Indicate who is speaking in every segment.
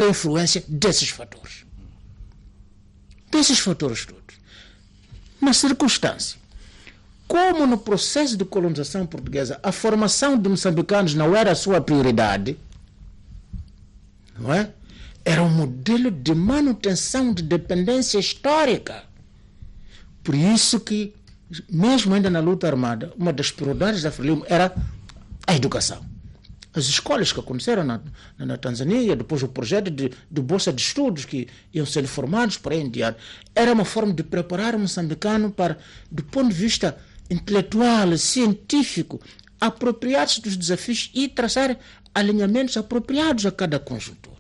Speaker 1: influência desses fatores. Desses fatores todos. Na circunstância, como no processo de colonização portuguesa a formação de moçambicanos não era a sua prioridade, não é? Era um modelo de manutenção de dependência histórica. Por isso que, mesmo ainda na luta armada, uma das prioridades da Frelimo era a educação. As escolas que aconteceram na Tanzânia, depois o projeto de bolsa de estudos que iam ser formados para aí em diante, era uma forma de preparar o moçambicano para, do ponto de vista intelectual, científico, apropriar-se dos desafios e traçar alinhamentos apropriados a cada conjuntura.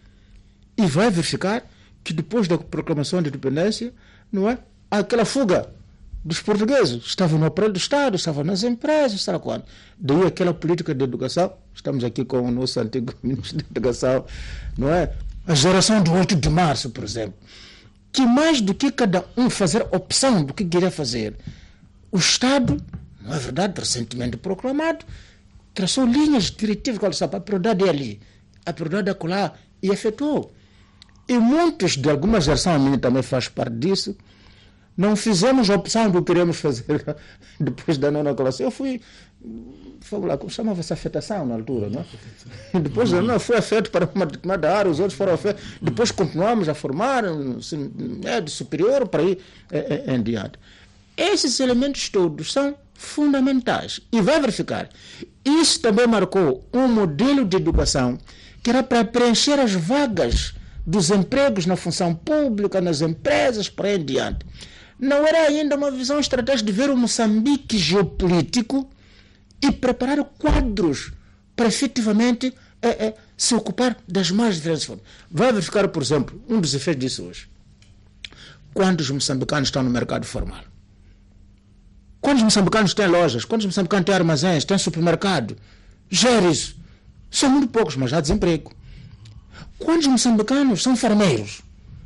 Speaker 1: E vai verificar que depois da proclamação de independência, não é? Aquela fuga dos portugueses, estavam no aparelho do Estado, estavam nas empresas, sabe quando? Daí aquela política de educação, estamos aqui com o nosso antigo ministro de Educação, não é? A geração do 8 de março, por exemplo, que mais do que cada um fazer opção do que queria fazer, o Estado, não é verdade, recentemente proclamado, traçou linhas diretivas, qual sabe, a prioridade é ali, a prioridade é acolá, e efetuou. E muitos de alguma geração, a minha também faz parte disso, não fizemos a opção do que queríamos fazer depois da nona classe. Eu fui lá, como chamava-se afetação na altura, não é? Depois não foi afeto para uma determinada área, os outros foram afetos. Depois continuamos a formar de superior para ir em diante. Esses elementos todos são fundamentais. E vai verificar. Isso também marcou um modelo de educação que era para preencher as vagas dos empregos na função pública, nas empresas, para aí em diante. Não era ainda uma visão estratégica de ver o Moçambique geopolítico e preparar quadros para efetivamente se ocupar das mais diferentes formas. Vai verificar, por exemplo, um dos efeitos disso hoje. Quando os moçambicanos estão no mercado formal? Quantos moçambicanos têm lojas? Quantos moçambicanos têm armazéns? Têm supermercado? Gera isso. São muito poucos, mas há desemprego. Quantos moçambicanos são farmeiros?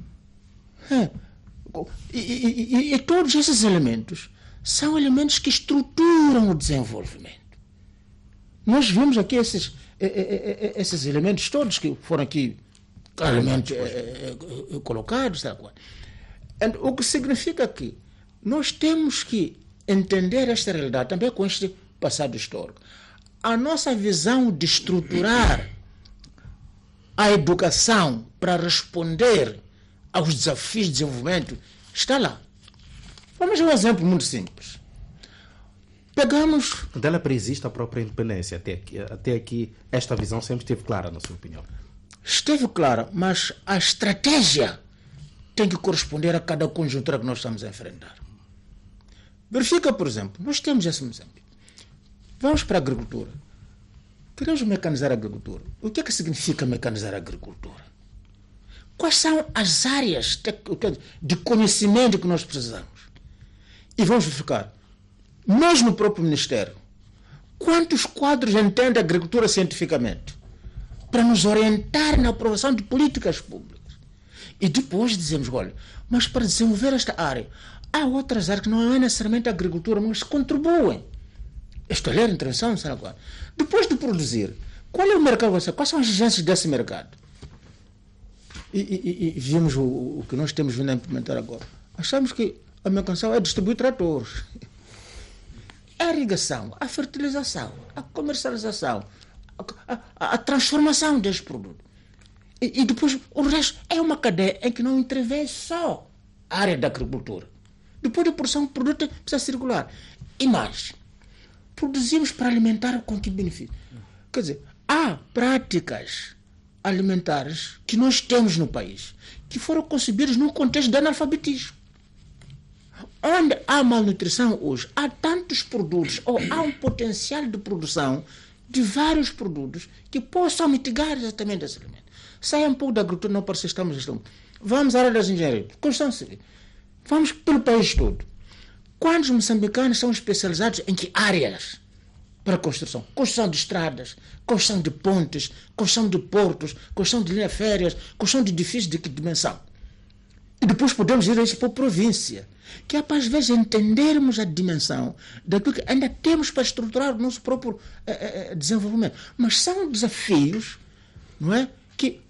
Speaker 1: E todos esses elementos são elementos que estruturam o desenvolvimento. Nós vimos aqui esses elementos todos que foram aqui claramente colocados. O que significa que nós temos que entender esta realidade também com este passado histórico. A nossa visão de estruturar a educação para responder aos desafios de desenvolvimento está lá. Vamos a um exemplo muito simples. Pegamos...
Speaker 2: Dela preexiste a própria independência. Até aqui, esta visão sempre esteve clara, na sua opinião.
Speaker 1: Esteve clara, mas a estratégia tem que corresponder a cada conjuntura que nós estamos a enfrentar. Verifica, por exemplo, nós temos esse Moçambique. Vamos para a agricultura. Queremos mecanizar a agricultura. O que é que significa mecanizar a agricultura? Quais são as áreas de conhecimento que nós precisamos? E vamos verificar, nós no próprio Ministério, quantos quadros entende a agricultura cientificamente para nos orientar na aprovação de políticas públicas? E depois dizemos, olha, mas para desenvolver esta área, há outras áreas que não é necessariamente a agricultura, mas contribuem. Escolher a intervenção, sabe agora? Depois de produzir, qual é o mercado? Quais são as agências desse mercado? E vimos o que nós temos vindo a implementar agora. Achamos que a minha canção é distribuir tratores. A irrigação, a fertilização, a comercialização, a transformação deste produto. E depois o resto é uma cadeia em que não intervém só a área da agricultura. Depois da produção, o produto precisa circular. E mais, produzimos para alimentar com que benefício? Quer dizer, há práticas alimentares que nós temos no país que foram concebidas num contexto de analfabetismo. Onde há malnutrição hoje, há tantos produtos, ou há um potencial de produção de vários produtos que possam mitigar exatamente esse elemento. Saia um pouco da agricultura, não parece que estamos... Vamos à área das engenharias, construção civil. Vamos pelo país todo. Quantos moçambicanos são especializados em que áreas para construção? Construção de estradas, construção de pontes, construção de portos, construção de linhas férreas, construção de edifícios de que dimensão? E depois podemos ir a isso para a província, que é para às vezes entendermos a dimensão daquilo que ainda temos para estruturar o nosso próprio desenvolvimento. Mas são desafios, não é, que